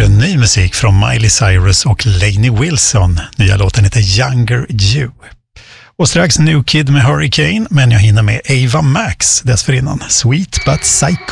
ny musik från Miley Cyrus och Lainey Wilson. Nya låten heter Younger You. Och strax New Kid med Hurricane, men jag hinner med Ava Max dessförinnan, Sweet But Psycho.